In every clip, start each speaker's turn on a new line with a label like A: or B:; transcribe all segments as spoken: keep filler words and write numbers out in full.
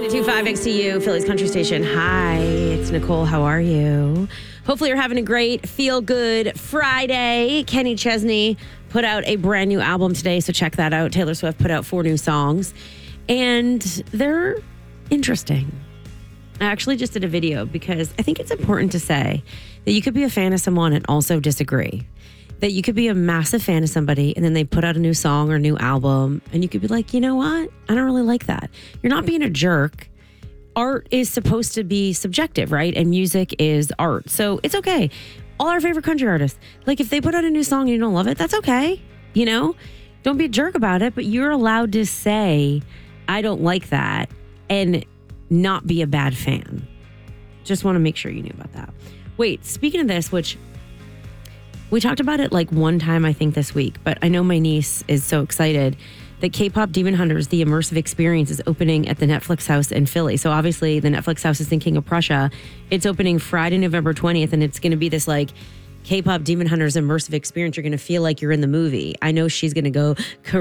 A: ninety-two point five X T U, Philly's country station. Hi, it's Nicole. How are you? Hopefully you're having a great feel-good Friday. Kenny Chesney put out a brand new album today, so check that out. Taylor Swift put out four new songs, and they're interesting. I actually just did a video because I think it's important to say that you could be a fan of someone and also disagree. That you could be a massive fan of somebody and then they put out a new song or new album and you could be like, you know what? I don't really like that. You're not being a jerk. Art is supposed to be subjective, right? And music is art. So it's okay. All our favorite country artists, like if they put out a new song and you don't love it, that's okay. You know, don't be a jerk about it, but you're allowed to say, I don't like that and not be a bad fan. Just want to make sure you knew about that. Wait, speaking of this, which we talked about it like one time, I think this week, but I know my niece is so excited that K-Pop Demon Hunters, the immersive experience, is opening at the Netflix house in Philly. So obviously the Netflix house is in King of Prussia. It's opening Friday, November twentieth, and it's going to be this like K-Pop Demon Hunters immersive experience. You're going to feel like you're in the movie. I know she's going to go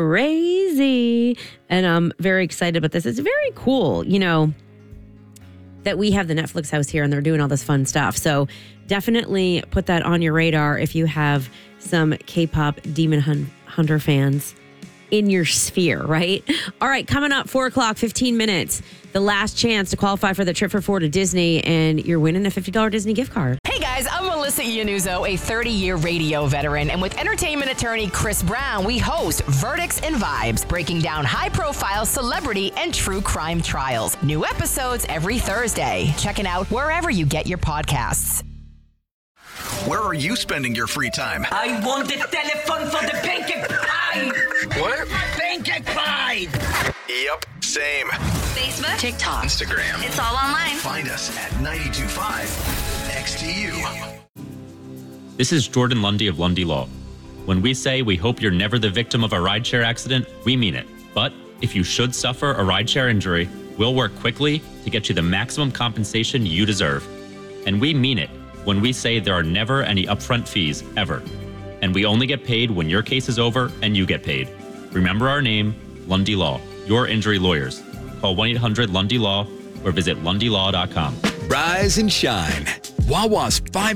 A: crazy, and I'm very excited about this. It's very cool, you know, that we have the Netflix house here and they're doing all this fun stuff. So definitely put that on your radar if you have some K-Pop Demon Hun- Hunter fans in your sphere, right? All right, coming up, four o'clock, fifteen minutes, the last chance to qualify for the trip for four to Disney, and you're winning a fifty dollars Disney gift card.
B: Hey guys, I'm Melissa Iannuzzo, a thirty-year radio veteran, and with entertainment attorney Chris Brown, we host Verdicts and Vibes, breaking down high-profile celebrity and true crime trials. New episodes every Thursday. Check it out wherever you get your podcasts.
C: Where are you spending your free time?
D: I want the telephone for the pancake pie.
C: What?
D: Pancake pie.
C: Yep, same.
E: Facebook, TikTok,
C: Instagram.
E: It's all online.
C: Find us at ninety-two point five X T U.
F: This is Jordan Lundy of Lundy Law. When we say we hope you're never the victim of a rideshare accident, we mean it. But if you should suffer a rideshare injury, we'll work quickly to get you the maximum compensation you deserve. And we mean it when we say there are never any upfront fees, ever. And we only get paid when your case is over and you get paid. Remember our name, Lundy Law, your injury lawyers. Call one eight hundred Lundy Law or visit lundy law dot com.
G: Rise and shine. Wawa's five